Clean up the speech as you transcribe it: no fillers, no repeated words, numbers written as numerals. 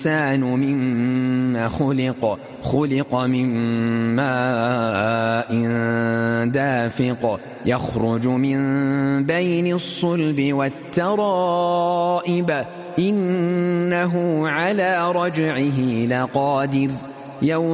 الإنسان مما خلق من ماء دافق يخرج من بين الصلب والترائب إنه على رجعه لقادر